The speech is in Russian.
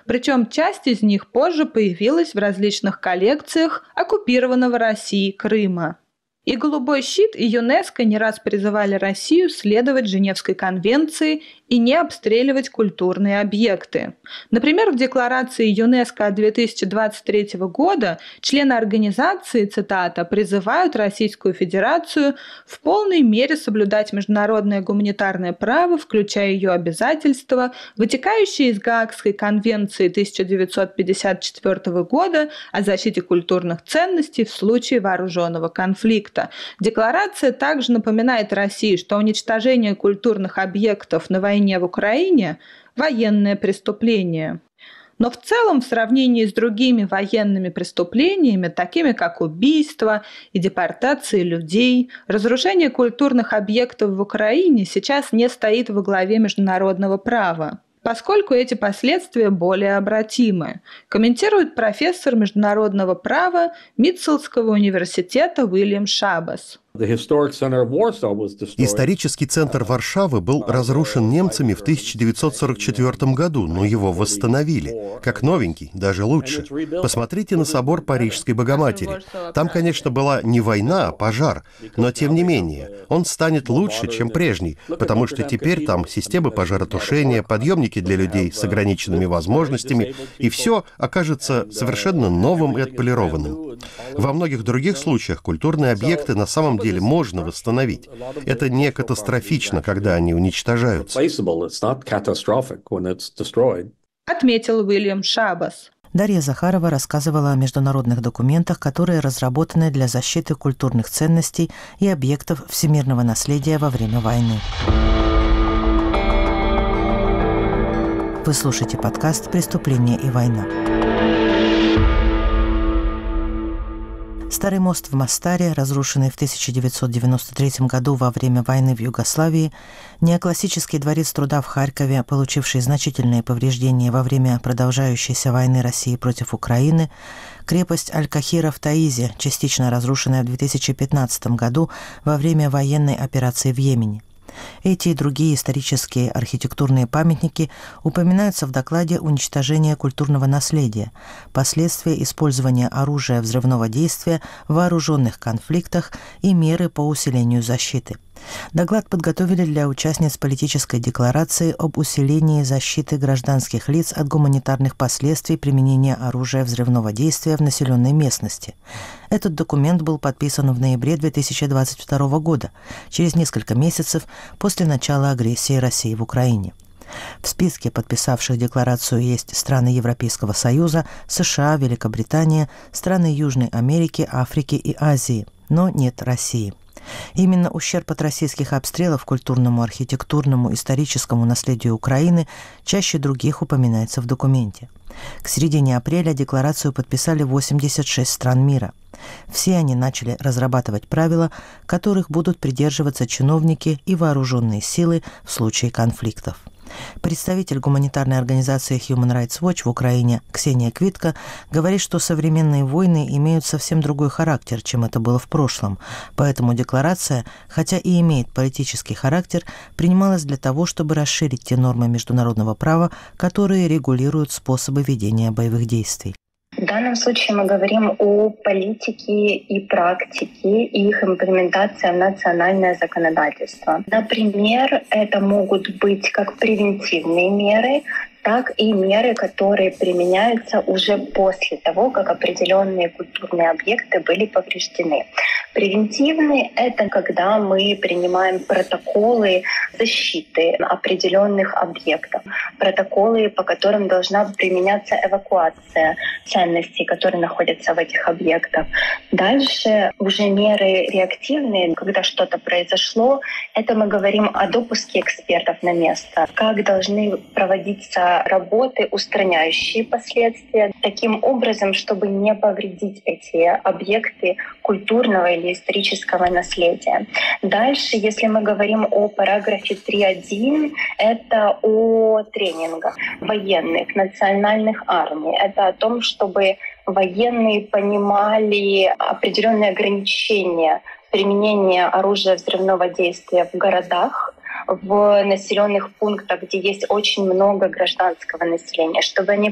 Причем часть из них позже появилась в различных коллекциях оккупированного Россией Крыма. И «Голубой щит», и ЮНЕСКО не раз призывали Россию следовать Женевской конвенции и не обстреливать культурные объекты. Например, в декларации ЮНЕСКО от 2023 года члены организации, цитата, «призывают Российскую Федерацию в полной мере соблюдать международное гуманитарное право, включая ее обязательства, вытекающие из Гаагской конвенции 1954 года о защите культурных ценностей в случае вооруженного конфликта». Декларация также напоминает России, что уничтожение культурных объектов на войне в Украине – военное преступление. Но в целом, в сравнении с другими военными преступлениями, такими как убийство и депортация людей, разрушение культурных объектов в Украине сейчас не стоит во главе международного права, поскольку эти последствия более обратимы, комментирует профессор международного права Митцелского университета Уильям Шабас. Исторический центр Варшавы был разрушен немцами в 1944 году, но его восстановили. Как новенький, даже лучше. Посмотрите на собор Парижской Богоматери. Там, конечно, была не война, а пожар. Но, тем не менее, он станет лучше, чем прежний, потому что теперь там системы пожаротушения, подъемники для людей с ограниченными возможностями, и все окажется совершенно новым и отполированным. Во многих других случаях культурные объекты на самом деле можно восстановить. Это не катастрофично, когда они уничтожаются. Отметил Уильям Шабас. Дарья Захарова рассказывала о международных документах, которые разработаны для защиты культурных ценностей и объектов всемирного наследия во время войны. Вы слушаете подкаст «Преступление и война». Старый мост в Мостаре, разрушенный в 1993 году во время войны в Югославии, неоклассический дворец труда в Харькове, получивший значительные повреждения во время продолжающейся войны России против Украины, крепость Аль-Кахира в Таизе, частично разрушенная в 2015 году во время военной операции в Йемене. Эти и другие исторические архитектурные памятники упоминаются в докладе «Уничтожение культурного наследия. Последствия использования оружия взрывного действия в вооруженных конфликтах и меры по усилению защиты». Доклад подготовили для участниц политической декларации об усилении защиты гражданских лиц от гуманитарных последствий применения оружия взрывного действия в населенной местности. Этот документ был подписан в ноябре 2022 года, через несколько месяцев после начала агрессии России в Украине. В списке подписавших декларацию есть страны Европейского Союза, США, Великобритания, страны Южной Америки, Африки и Азии, но нет России. Именно ущерб от российских обстрелов культурному, архитектурному, историческому наследию Украины чаще других упоминается в документе. К середине апреля декларацию подписали 86 стран мира. Все они начали разрабатывать правила, которых будут придерживаться чиновники и вооруженные силы в случае конфликтов. Представитель гуманитарной организации Human Rights Watch в Украине Ксения Квитко говорит, что современные войны имеют совсем другой характер, чем это было в прошлом. Поэтому декларация, хотя и имеет политический характер, принималась для того, чтобы расширить те нормы международного права, которые регулируют способы ведения боевых действий. В данном случае мы говорим о политике и практике, и их имплементации в национальное законодательство. Например, это могут быть как превентивные меры, так и меры, которые применяются уже после того, как определенные культурные объекты были повреждены. Превентивные — это когда мы принимаем протоколы защиты определенных объектов, протоколы, по которым должна применяться эвакуация ценностей, которые находятся в этих объектах. Дальше уже меры реактивные, когда что-то произошло, это мы говорим о допуске экспертов на место, как должны проводиться работы, устраняющие последствия, таким образом, чтобы не повредить эти объекты культурного или исторического наследия. Дальше, если мы говорим о параграфе 3.1, это о тренингах военных, национальных армий. Это о том, чтобы военные понимали определенные ограничения применения оружия взрывного действия в городах, в населенных пунктах, где есть очень много гражданского населения, чтобы они